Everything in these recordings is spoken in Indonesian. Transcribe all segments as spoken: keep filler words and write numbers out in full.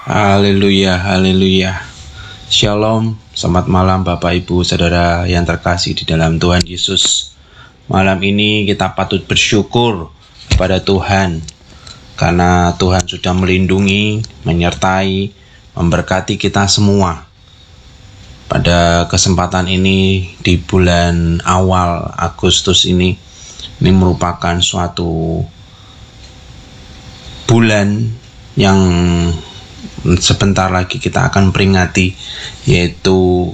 Haleluya, haleluya. Shalom, selamat malam Bapak Ibu Saudara yang terkasih di dalam Tuhan Yesus. Malam ini kita patut bersyukur kepada Tuhan karena Tuhan sudah melindungi, menyertai, memberkati kita semua. Pada kesempatan ini di bulan awal Agustus ini, ini merupakan suatu bulan yang sebentar lagi kita akan peringati, yaitu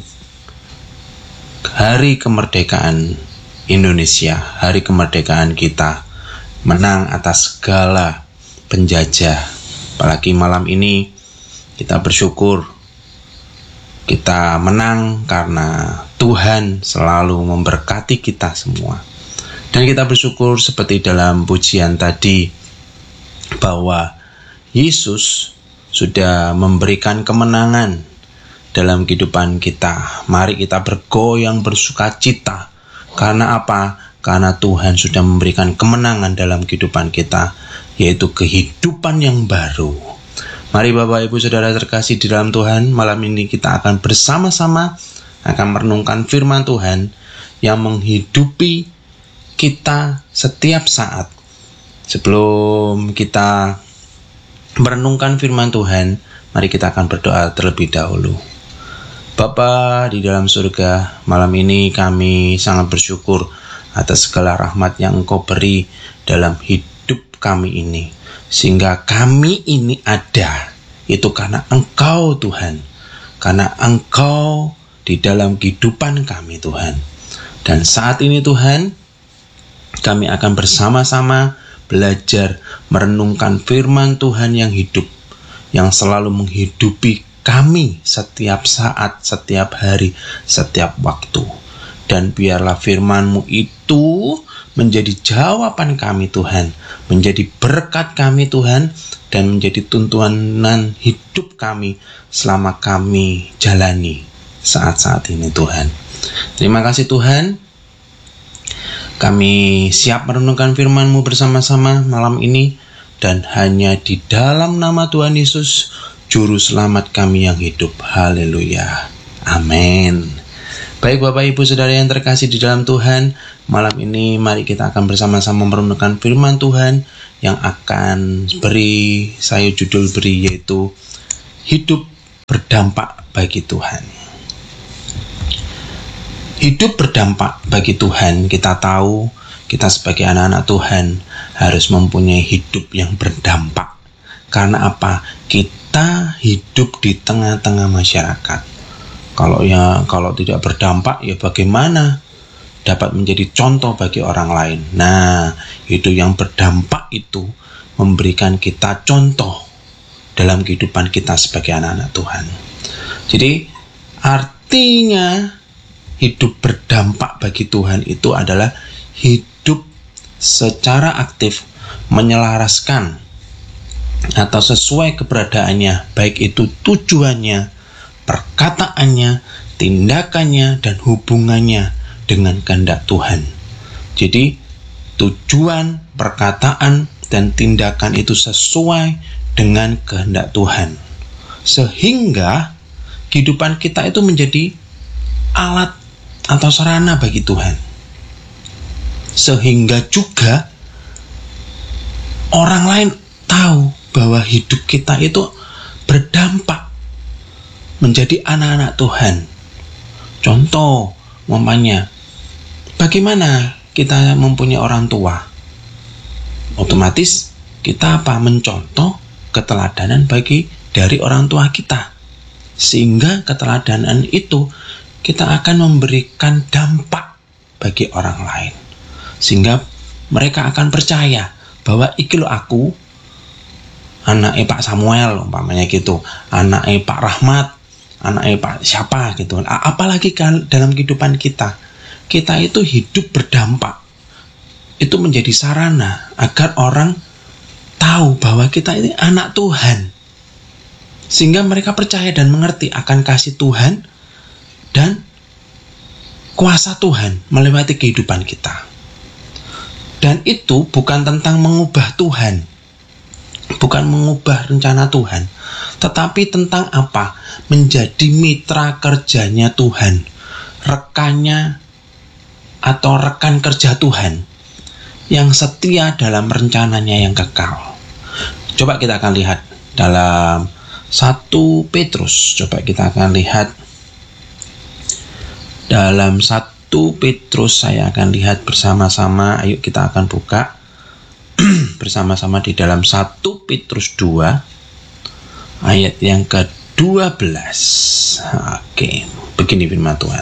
Hari Kemerdekaan Indonesia, Hari Kemerdekaan kita, menang atas segala penjajah. Apalagi malam ini kita bersyukur kita menang karena Tuhan selalu memberkati kita semua. Dan kita bersyukur seperti dalam pujian tadi bahwa Yesus sudah memberikan kemenangan dalam kehidupan kita. Mari kita bergoyang bersukacita. Karena apa? Karena Tuhan sudah memberikan kemenangan dalam kehidupan kita, yaitu kehidupan yang baru. Mari Bapak Ibu Saudara terkasih di dalam Tuhan, malam ini kita akan bersama-sama akan merenungkan firman Tuhan yang menghidupi kita setiap saat. Sebelum kita merenungkan firman Tuhan, mari kita akan berdoa terlebih dahulu. Bapa di dalam surga, malam ini kami sangat bersyukur atas segala rahmat yang Engkau beri dalam hidup kami ini. Sehingga kami ini ada, itu karena Engkau Tuhan. Karena Engkau di dalam kehidupan kami Tuhan. Dan saat ini Tuhan, kami akan bersama-sama belajar merenungkan firman Tuhan yang hidup, yang selalu menghidupi kami setiap saat, setiap hari, setiap waktu. Dan biarlah firman-Mu itu menjadi jawaban kami Tuhan, menjadi berkat kami Tuhan, dan menjadi tuntunan hidup kami selama kami jalani saat-saat ini Tuhan. Terima kasih Tuhan. Kami siap merenungkan firman-Mu bersama-sama malam ini, dan hanya di dalam nama Tuhan Yesus, Juru Selamat kami yang hidup. Haleluya. Amin. Baik Bapak Ibu Saudara yang terkasih di dalam Tuhan, malam ini mari kita akan bersama-sama merenungkan firman Tuhan yang akan beri, saya judul beri yaitu Hidup Berdampak Bagi Tuhan. Hidup berdampak bagi Tuhan, kita tahu kita sebagai anak-anak Tuhan harus mempunyai hidup yang berdampak. Karena apa? Kita hidup di tengah-tengah masyarakat. Kalau ya kalau tidak berdampak, ya bagaimana dapat menjadi contoh bagi orang lain? Nah, hidup yang berdampak itu memberikan kita contoh dalam kehidupan kita sebagai anak-anak Tuhan. Jadi artinya hidup berdampak bagi Tuhan itu adalah hidup secara aktif menyelaraskan atau sesuai keberadaannya, baik itu tujuannya, perkataannya, tindakannya, dan hubungannya dengan kehendak Tuhan. Jadi tujuan, perkataan, dan tindakan itu sesuai dengan kehendak Tuhan. Sehingga kehidupan kita itu menjadi alat atau sarana bagi Tuhan. Sehingga juga orang lain tahu bahwa hidup kita itu berdampak menjadi anak-anak Tuhan. Contoh, umpamanya, bagaimana kita mempunyai orang tua? Otomatis kita apa? Mencontoh keteladanan bagi dari orang tua kita. Sehingga keteladanan itu kita akan memberikan dampak bagi orang lain. Sehingga mereka akan percaya bahwa iki lo aku, anaknya Pak Samuel, umpamanya gitu, anaknya Pak Rahmat, anaknya Pak siapa gitu. Apalagi kan dalam kehidupan kita, kita itu hidup berdampak. Itu menjadi sarana agar orang tahu bahwa kita ini anak Tuhan. Sehingga mereka percaya dan mengerti akan kasih Tuhan dan kuasa Tuhan melewati kehidupan kita. Dan itu bukan tentang mengubah Tuhan, bukan mengubah rencana Tuhan, tetapi tentang apa? Menjadi mitra kerjanya Tuhan, rekannya atau rekan kerja Tuhan yang setia dalam rencananya yang kekal. Coba kita akan lihat dalam satu Petrus. Coba kita akan lihat dalam satu Petrus. Saya akan lihat bersama-sama. Ayo kita akan buka bersama-sama di dalam satu Petrus dua ayat yang kedua belas. Oke, begini firman Tuhan.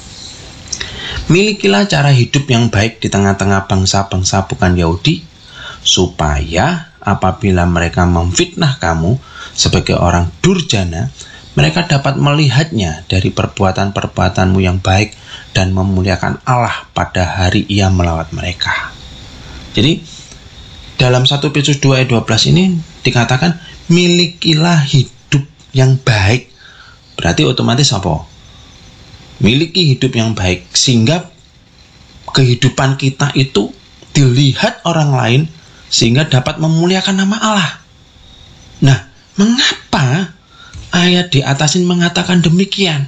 Milikilah cara hidup yang baik di tengah-tengah bangsa-bangsa bukan Yahudi, supaya apabila mereka memfitnah kamu sebagai orang durjana, mereka dapat melihatnya dari perbuatan-perbuatanmu yang baik dan memuliakan Allah pada hari Ia melawat mereka. Jadi dalam satu Petrus dua ayat dua belas ini dikatakan milikilah hidup yang baik. Berarti otomatis apa? Miliki hidup yang baik sehingga kehidupan kita itu dilihat orang lain sehingga dapat memuliakan nama Allah. Nah, mengapa ayat di atas ini mengatakan demikian?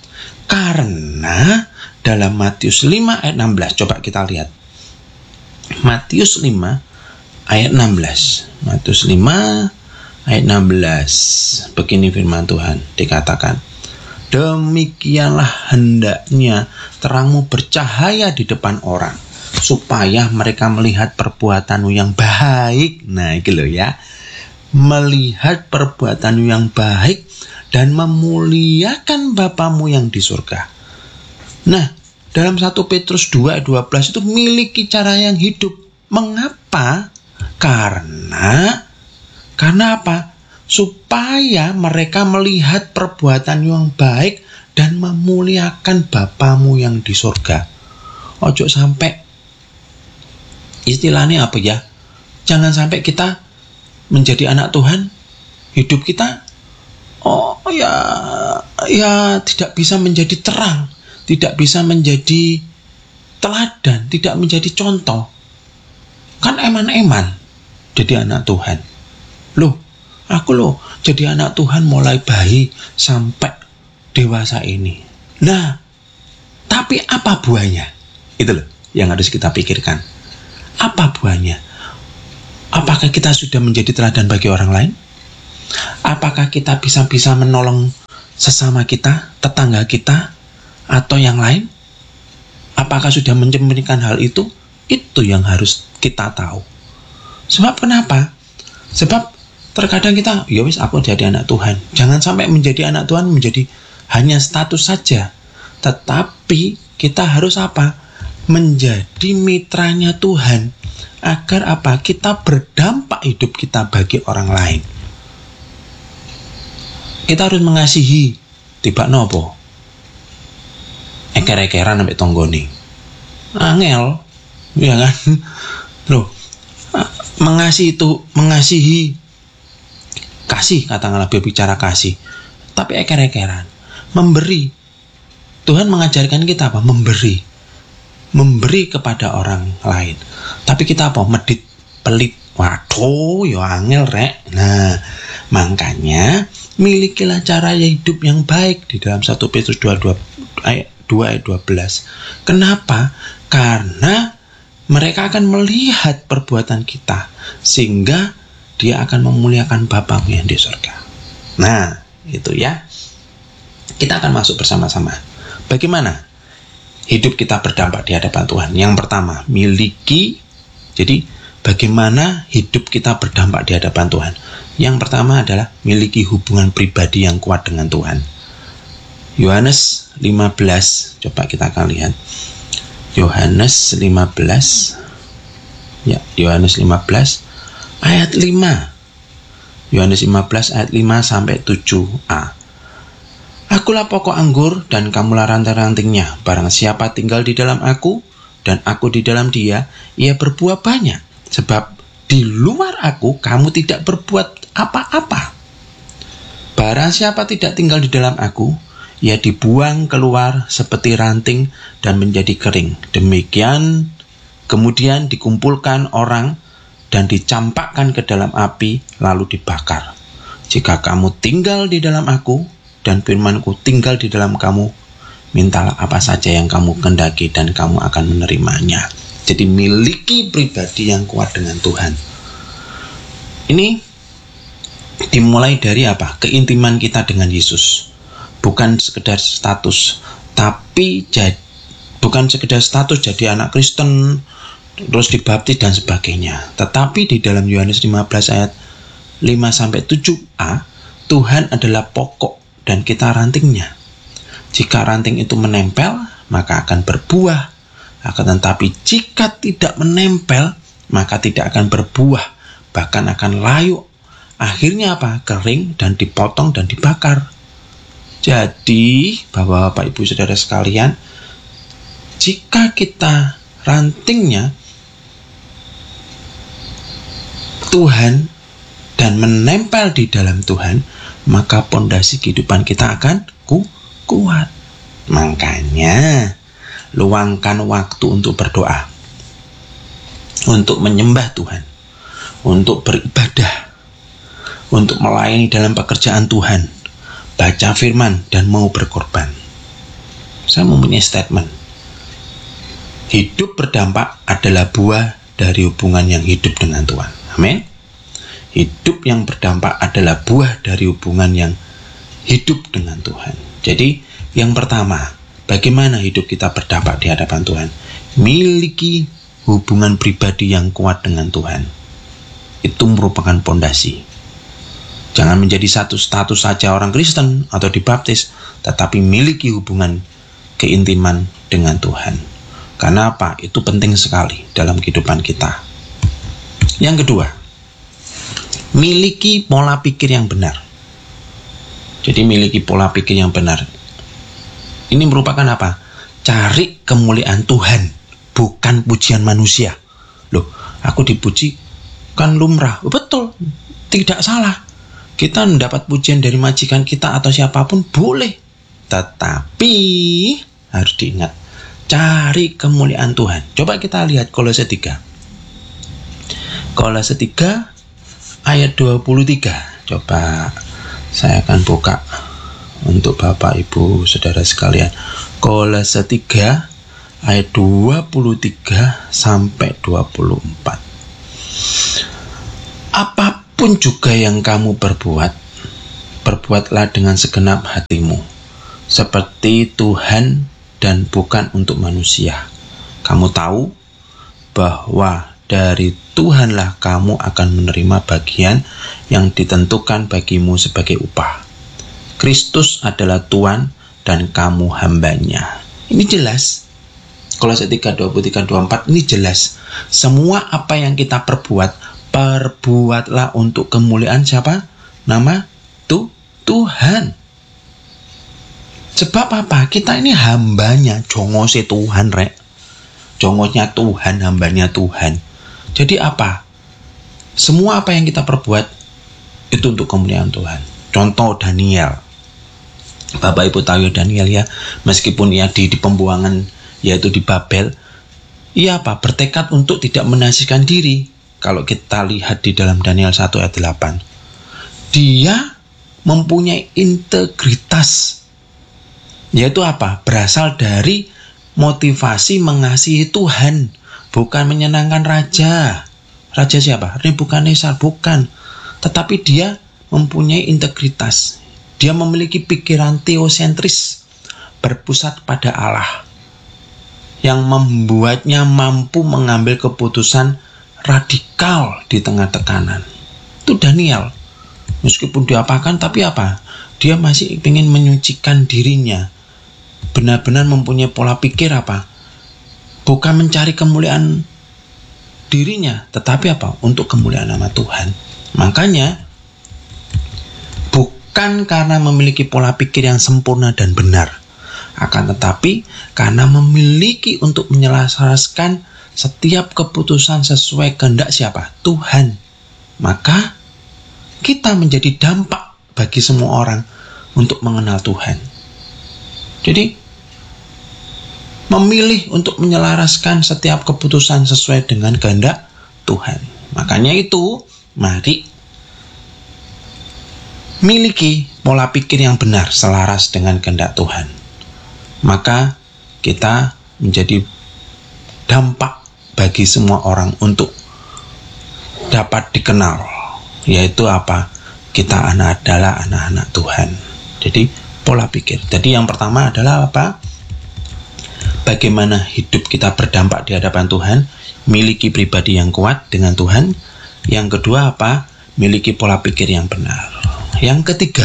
Karena dalam Matius lima ayat enam belas, coba kita lihat. Matius lima ayat enam belas. Matius lima ayat enam belas. Begini firman Tuhan, dikatakan, demikianlah hendaknya terangmu bercahaya di depan orang, supaya mereka melihat perbuatanmu yang baik. Nah, itu loh ya. Melihat perbuatanmu yang baik dan memuliakan Bapamu yang di surga. Nah, dalam satu Petrus dua ayat dua belas itu miliki cara yang hidup. Mengapa? Karena karena apa? Supaya mereka melihat perbuatan yang baik dan memuliakan Bapamu yang di surga. Ojo sampai, istilahnya apa ya? Jangan sampai kita menjadi anak Tuhan, hidup kita oh ya ya tidak bisa menjadi terang, tidak bisa menjadi teladan, tidak menjadi contoh. Kan eman-eman jadi anak Tuhan. Loh, aku loh jadi anak Tuhan mulai bayi sampai dewasa ini. Nah, tapi apa buahnya? Itu loh yang harus kita pikirkan. Apa buahnya? Apakah kita sudah menjadi teladan bagi orang lain? Apakah kita bisa-bisa menolong sesama kita, tetangga kita, atau yang lain? Apakah sudah mencerminkan hal itu? Itu yang harus kita tahu. Sebab kenapa? Sebab terkadang kita, ya wis aku jadi anak Tuhan. Jangan sampai menjadi anak Tuhan menjadi hanya status saja. Tetapi kita harus apa? Menjadi mitranya Tuhan. Agar apa? Kita berdampak hidup kita bagi orang lain. Kita harus mengasihi. Tiba nopo? Eker-ekeran sampai tonggoni. Angel. Ya kan? Loh. Mengasihi itu, mengasihi. Kasih, katakanlah berbicara kasih. Tapi eker-ekeran. Memberi. Tuhan mengajarkan kita apa? Memberi. Memberi kepada orang lain. Tapi kita apa? Medit, pelit. Waduh, ya angel rek. Nah, makanya milikilah cara hidup yang baik di dalam satu Petrus dua ayat dua belas. Kenapa? Karena mereka akan melihat perbuatan kita sehingga dia akan memuliakan Bapamu yang di surga. Nah, itu ya. Kita akan masuk bersama-sama. Bagaimana hidup kita berdampak di hadapan Tuhan? Yang pertama, miliki. Jadi, bagaimana hidup kita berdampak di hadapan Tuhan? Yang pertama adalah miliki hubungan pribadi yang kuat dengan Tuhan. Yohanes lima belas, coba kita akan lihat. Yohanes lima belas. Ya, Yohanes lima belas ayat lima. Yohanes lima belas ayat lima sampai tujuh a. Akulah pokok anggur dan kamulah ranting-rantingnya. Barang siapa tinggal di dalam aku dan aku di dalam dia, ia berbuah banyak. Sebab di luar aku kamu tidak berbuat apa-apa. Barang siapa tidak tinggal di dalam aku, ia dibuang keluar seperti ranting dan menjadi kering. Demikian kemudian dikumpulkan orang dan dicampakkan ke dalam api, lalu dibakar. Jika kamu tinggal di dalam aku dan firman-Ku tinggal di dalam kamu, mintalah apa saja yang kamu kehendaki dan kamu akan menerimanya. Jadi miliki pribadi yang kuat dengan Tuhan. Ini dimulai dari apa? Keintiman kita dengan Yesus. Bukan sekedar status, tapi jad, bukan sekedar status jadi anak Kristen, terus dibaptis dan sebagainya. Tetapi di dalam Yohanes lima belas ayat lima sampai tujuh a, Tuhan adalah pokok dan kita rantingnya. Jika ranting itu menempel, maka akan berbuah. Akan tetapi jika tidak menempel, maka tidak akan berbuah, bahkan akan layu. Akhirnya apa? Kering dan dipotong dan dibakar. Jadi, Bapak-bapak, Ibu, Saudara sekalian, jika kita rantingnya Tuhan dan menempel di dalam Tuhan, maka pondasi kehidupan kita akan ku, kuat. Makanya, luangkan waktu untuk berdoa, untuk menyembah Tuhan, untuk beribadah, untuk melayani dalam pekerjaan Tuhan, baca firman, dan mau berkorban. Saya mempunyai statement. Hidup berdampak adalah buah dari hubungan yang hidup dengan Tuhan. Amin. Hidup yang berdampak adalah buah dari hubungan yang hidup dengan Tuhan. Jadi, yang pertama, bagaimana hidup kita berdampak di hadapan Tuhan? Miliki hubungan pribadi yang kuat dengan Tuhan. Itu merupakan pondasi. Jangan menjadi satu status saja orang Kristen atau dibaptis, tetapi miliki hubungan keintiman dengan Tuhan. Karena apa? Itu penting sekali dalam kehidupan kita. Yang kedua, miliki pola pikir yang benar. Jadi miliki pola pikir yang benar. Ini merupakan apa? Cari kemuliaan Tuhan, bukan pujian manusia. Loh, aku dipuji kan lumrah. Betul, tidak salah. Kita mendapat pujian dari majikan kita atau siapapun boleh. Tetapi harus diingat, cari kemuliaan Tuhan. Coba kita lihat Kolose tiga. Kolose tiga ayat dua puluh tiga. Coba saya akan buka untuk Bapak, Ibu, Saudara sekalian. Kolose tiga ayat dua puluh tiga sampai dua puluh empat. Apapun juga yang kamu perbuat, perbuatlah dengan segenap hatimu, seperti Tuhan dan bukan untuk manusia. Kamu tahu bahwa dari Tuhanlah kamu akan menerima bagian yang ditentukan bagimu sebagai upah. Kristus adalah Tuhan dan kamu hambanya. Ini jelas. Kolose tiga, dua puluh tiga, dua puluh empat ini jelas. Semua apa yang kita perbuat, perbuatlah untuk kemuliaan siapa? Nama tu Tuhan. Sebab apa? Kita ini hambanya, jongose Tuhan, rek. Jongosnya Tuhan, hambanya Tuhan. Jadi apa? Semua apa yang kita perbuat itu untuk kemuliaan Tuhan. Contoh Daniel. Bapak Ibu tahu Daniel ya, meskipun ia di, di pembuangan, yaitu di Babel, ia apa? Bertekad untuk tidak menasihkan diri. Kalau kita lihat di dalam Daniel satu ayat delapan, dia mempunyai integritas, yaitu apa? Berasal dari motivasi mengasihi Tuhan, bukan menyenangkan raja. Raja siapa? Nebukadnezar, bukan. Tetapi dia mempunyai integritas. Dia memiliki pikiran teosentris, berpusat pada Allah, yang membuatnya mampu mengambil keputusan radikal di tengah tekanan. Itu Daniel. Meskipun diapakan, tapi apa? Dia masih ingin menyucikan dirinya. Benar-benar mempunyai pola pikir apa? Bukan mencari kemuliaan dirinya, tetapi apa? Untuk kemuliaan nama Tuhan. Makanya, bukan karena memiliki pola pikir yang sempurna dan benar, akan tetapi karena memiliki untuk menyelaraskan setiap keputusan sesuai kehendak siapa? Tuhan. Maka kita menjadi dampak bagi semua orang untuk mengenal Tuhan. Jadi memilih untuk menyelaraskan setiap keputusan sesuai dengan kehendak Tuhan. Makanya itu, mari miliki pola pikir yang benar selaras dengan kehendak Tuhan, maka kita menjadi dampak bagi semua orang untuk dapat dikenal, yaitu apa? Kita anak adalah anak-anak Tuhan. Jadi pola pikir. Jadi yang pertama adalah apa? Bagaimana hidup kita berdampak di hadapan Tuhan, miliki pribadi yang kuat dengan Tuhan. Yang kedua apa? Miliki pola pikir yang benar. Yang ketiga,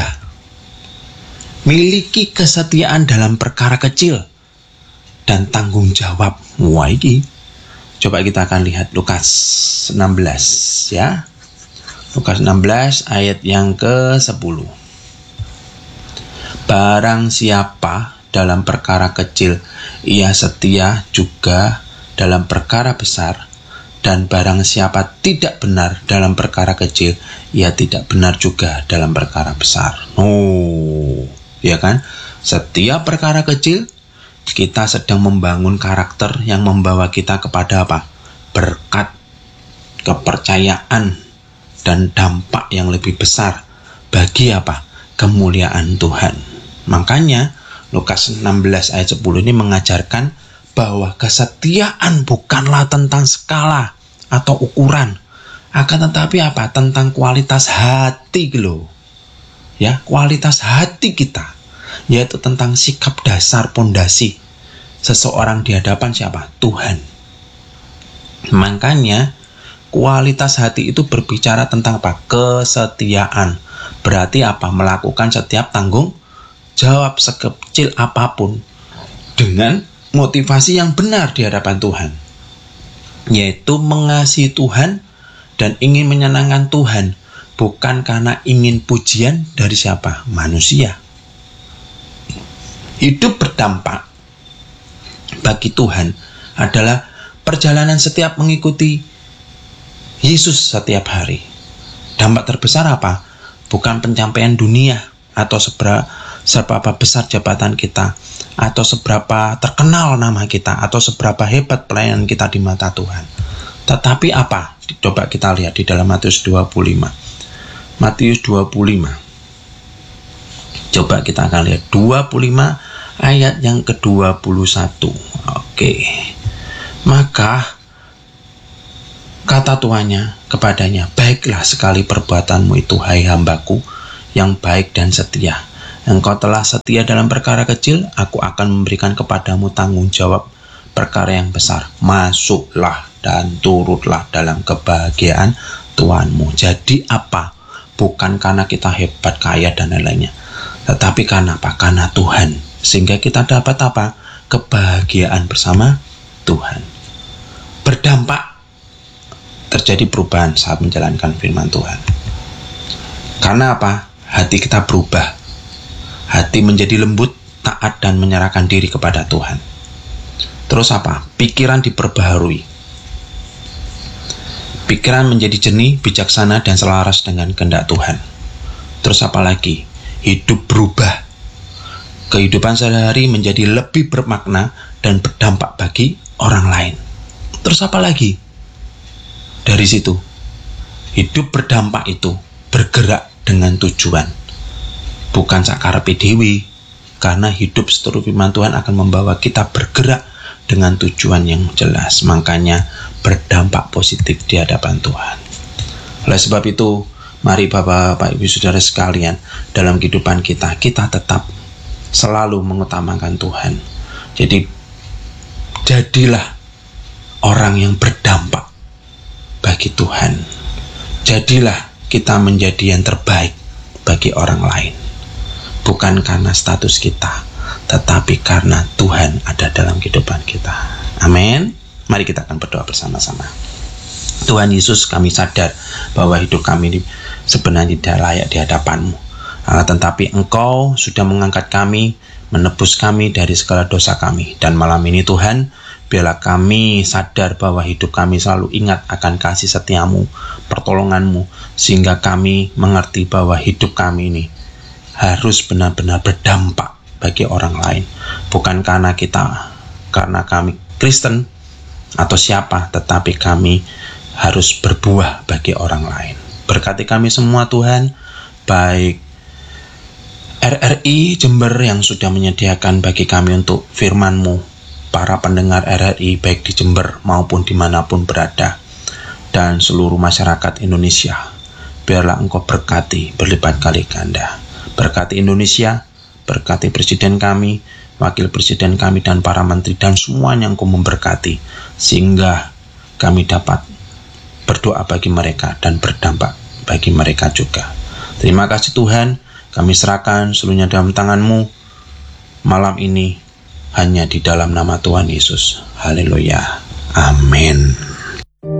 miliki kesetiaan dalam perkara kecil dan tanggung jawab. Wah, ini coba kita akan lihat Lukas enam belas ya. Lukas enam belas ayat yang ke sepuluh. Barang siapa dalam perkara kecil ia setia juga dalam perkara besar, dan barang siapa tidak benar dalam perkara kecil, ia tidak benar juga dalam perkara besar. Oh, ya kan? Setiap perkara kecil, kita sedang membangun karakter yang membawa kita kepada apa? Berkat, kepercayaan, dan dampak yang lebih besar bagi apa? Kemuliaan Tuhan. Makanya, Lukas enam belas ayat sepuluh ini mengajarkan bahwa kesetiaan bukanlah tentang skala atau ukuran, akan tetapi apa? Tentang kualitas hati loh. Ya, kualitas hati kita, yaitu tentang sikap dasar pondasi seseorang di hadapan siapa? Tuhan. Makanya kualitas hati itu berbicara tentang apa? Kesetiaan. Berarti apa? Melakukan setiap tanggung jawab sekecil apapun dengan motivasi yang benar di hadapan Tuhan, yaitu mengasihi Tuhan dan ingin menyenangkan Tuhan, bukan karena ingin pujian dari siapa? Manusia. Hidup berdampak bagi Tuhan adalah perjalanan setiap mengikuti Yesus setiap hari. Dampak terbesar apa? Bukan pencapaian dunia atau seberapa, seberapa besar jabatan kita, atau seberapa terkenal nama kita, atau seberapa hebat pelayanan kita di mata Tuhan. Tetapi apa? Coba kita lihat di dalam Matius dua puluh lima. Matius dua puluh lima. Coba kita akan lihat dua puluh lima ayat yang ke dua puluh satu. Oke. Maka kata tuannya kepadanya, baiklah sekali perbuatanmu itu, hai hambaku yang baik dan setia. Engkau telah setia dalam perkara kecil, aku akan memberikan kepadamu tanggung jawab perkara yang besar. Masuklah dan turutlah dalam kebahagiaan Tuhanmu. Jadi apa? Bukan karena kita hebat, kaya, dan lain-lainnya, tetapi karena apa? Karena Tuhan. Sehingga kita dapat apa? Kebahagiaan bersama Tuhan. Berdampak, terjadi perubahan saat menjalankan firman Tuhan. Karena apa? Hati kita berubah. Hati menjadi lembut, taat, dan menyerahkan diri kepada Tuhan. Terus apa? Pikiran diperbaharui. Pikiran menjadi jernih, bijaksana, dan selaras dengan kehendak Tuhan. Terus apa lagi? Hidup berubah. Kehidupan sehari-hari menjadi lebih bermakna dan berdampak bagi orang lain. Terus apa lagi? Dari situ, hidup berdampak itu bergerak dengan tujuan. Bukan sakarepe dhewe, karena hidup seturut firman Tuhan akan membawa kita bergerak dengan tujuan yang jelas. Makanya berdampak positif di hadapan Tuhan. Oleh sebab itu, mari Bapak-Bapak Ibu Saudara sekalian, dalam kehidupan kita, kita tetap selalu mengutamakan Tuhan. Jadi, jadilah orang yang berdampak bagi Tuhan. Jadilah kita menjadi yang terbaik bagi orang lain. Bukan karena status kita, tetapi karena Tuhan ada dalam kehidupan kita. Amin. Mari kita akan berdoa bersama-sama. Tuhan Yesus, kami sadar bahwa hidup kami ini sebenarnya tidak layak di hadapan-Mu. Tetapi Engkau sudah mengangkat kami, menebus kami dari segala dosa kami. Dan malam ini Tuhan, biarlah kami sadar bahwa hidup kami selalu ingat akan kasih setia-Mu, pertolongan-Mu, sehingga kami mengerti bahwa hidup kami ini harus benar-benar berdampak bagi orang lain. Bukan karena kita, karena kami Kristen atau siapa, tetapi kami harus berbuah bagi orang lain. Berkati kami semua Tuhan, baik R R I Jember yang sudah menyediakan bagi kami untuk firman-Mu, para pendengar R R I baik di Jember maupun dimanapun berada, dan seluruh masyarakat Indonesia. Biarlah Engkau berkati berlipat kali ganda. Berkati Indonesia, berkati Presiden kami, Wakil Presiden kami, dan para menteri, dan semuanya Engkau memberkati, sehingga kami dapat berdoa bagi mereka dan berdampak bagi mereka juga. Terima kasih Tuhan, kami serahkan seluruhnya dalam tangan-Mu malam ini, hanya di dalam nama Tuhan Yesus. Haleluya. Amin.